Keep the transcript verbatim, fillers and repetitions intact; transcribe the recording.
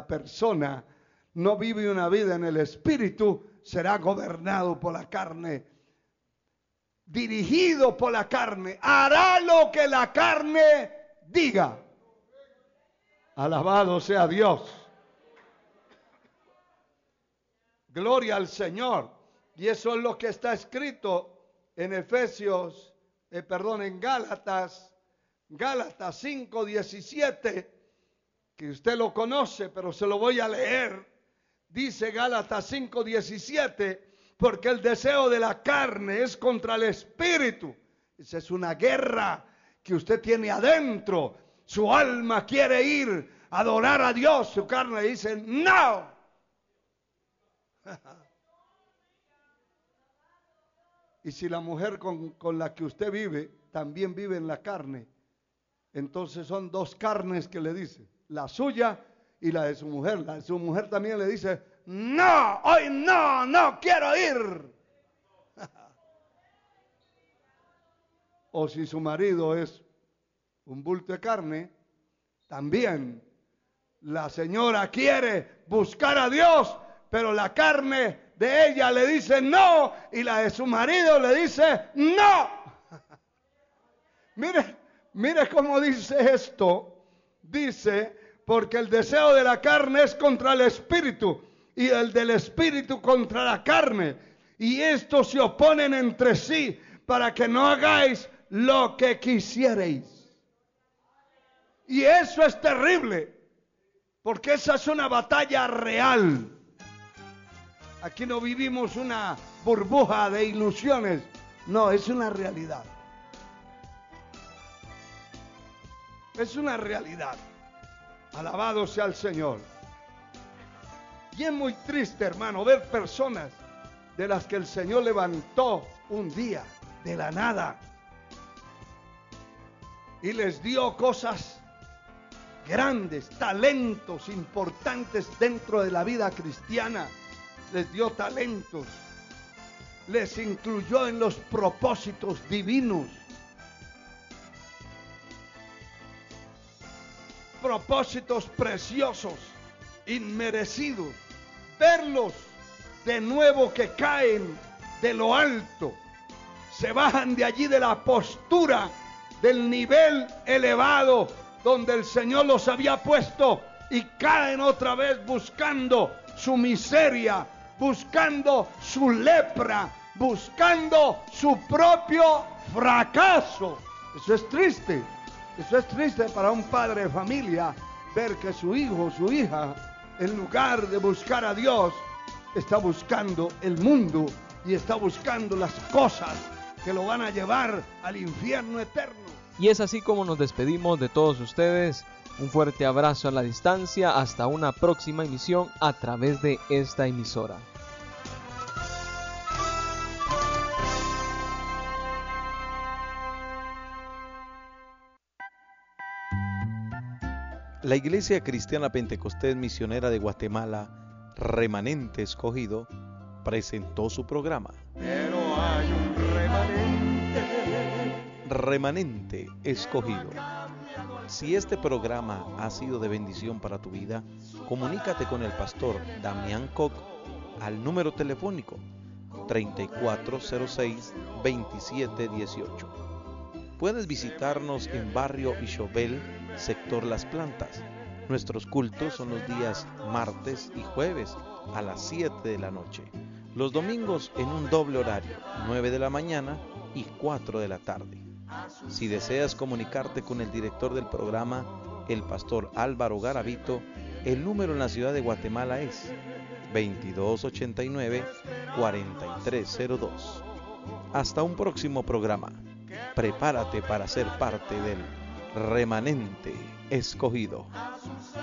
la persona no vive una vida en el Espíritu, será gobernado por la carne, dirigido por la carne, hará lo que la carne diga. Alabado sea Dios. Gloria al Señor. Y eso es lo que está escrito en Efesios, eh, perdón, en Gálatas, Gálatas cinco diecisiete, que usted lo conoce, pero se lo voy a leer. Dice Gálatas cinco diecisiete, porque el deseo de la carne es contra el Espíritu. Esa es una guerra que usted tiene adentro. Su alma quiere ir a adorar a Dios. Su carne dice, no. Y si la mujer con, con la que usted vive también vive en la carne, entonces son dos carnes que le dice, la suya y la de su mujer. La de su mujer también le dice, no, hoy no, no quiero ir. O si su marido es un bulto de carne, también la señora quiere buscar a Dios, pero la carne de ella le dice no y la de su marido le dice no. Mire, mire cómo dice esto. Dice, porque el deseo de la carne es contra el Espíritu y el del Espíritu contra la carne. Y estos se oponen entre sí para que no hagáis lo que quisierais. Y eso es terrible, porque esa es una batalla real. Aquí no vivimos una burbuja de ilusiones. No, es una realidad. Es una realidad. Alabado sea el Señor. Y es muy triste, hermano, ver personas de las que el Señor levantó un día de la nada y les dio cosas grandes, talentos importantes dentro de la vida cristiana. Les dio talentos, les incluyó en los propósitos divinos, propósitos preciosos, inmerecidos. Verlos de nuevo que caen de lo alto, se bajan de allí de la postura, del nivel elevado donde el Señor los había puesto, y caen otra vez buscando su miseria, buscando su lepra, buscando su propio fracaso. Eso es triste. Eso es triste para un padre de familia, ver que su hijo, su hija, en lugar de buscar a Dios, está buscando el mundo y está buscando las cosas que lo van a llevar al infierno eterno. Y es así como nos despedimos de todos ustedes. Un fuerte abrazo a la distancia. Hasta una próxima emisión a través de esta emisora. La Iglesia Cristiana Pentecostés Misionera de Guatemala, Remanente Escogido, presentó su programa. Pero hay un remanente. Remanente Escogido. Si este programa ha sido de bendición para tu vida, comunícate con el pastor Damián Koch al número telefónico treinta y cuatro cero seis, veintisiete dieciocho. Puedes visitarnos en Barrio Ixobel, sector Las Plantas. Nuestros cultos son los días martes y jueves a las siete de la noche. Los domingos en un doble horario, nueve de la mañana y cuatro de la tarde. Si deseas comunicarte con el director del programa, el pastor Álvaro Garavito, el número en la ciudad de Guatemala es veintidós ochenta y nueve, cuarenta y tres cero dos. Hasta un próximo programa. Prepárate para ser parte del Remanente Escogido.